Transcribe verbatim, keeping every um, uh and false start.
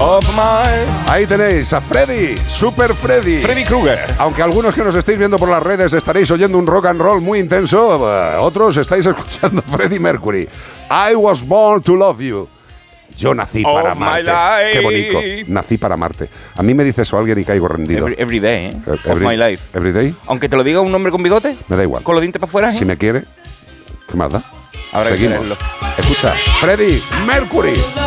of my... Ahí tenéis a Freddy, Super Freddy. Freddy Krueger. Aunque algunos que nos estéis viendo por las redes estaréis oyendo un rock and roll muy intenso, uh, otros estáis escuchando Freddie Mercury. I was born to love you. Yo nací Of para my amarte. life. Qué bonito. Nací para amarte. A mí me dice eso alguien y caigo rendido. Every, every day, ¿eh? Every, of my life. Every day. Aunque te lo diga un hombre con bigote. Me da igual. Con los dientes para afuera, ¿eh? Si me quiere, ¿qué más da? Habrá que Seguimos. quererlo. Escucha, Freddie Mercury.